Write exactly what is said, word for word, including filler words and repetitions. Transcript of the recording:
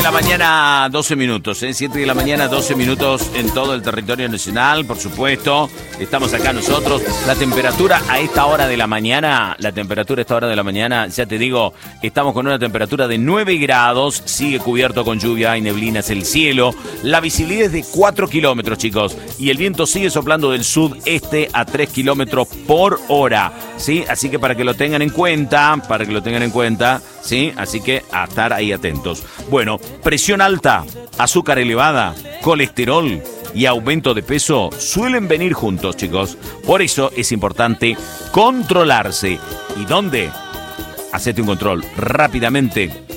la mañana, doce minutos, ¿eh? siete de la mañana, doce minutos en todo el territorio nacional, por supuesto. Estamos acá nosotros. La temperatura a esta hora de la mañana, la temperatura a esta hora de la mañana, ya te digo, estamos con una temperatura de nueve grados, sigue cubierto con lluvia y neblinas el cielo. La visibilidad es de cuatro kilómetros, chicos, y el viento sigue soplando del sudeste a tres kilómetros por hora, ¿sí? Así que para que lo tengan en cuenta, para que lo tengan en cuenta, ¿sí? Así que a estar ahí atentos. Bueno, presión alta, azúcar elevada, colesterol y aumento de peso suelen venir juntos, chicos. Por eso es importante controlarse. ¿Y dónde? Hacete un control rápidamente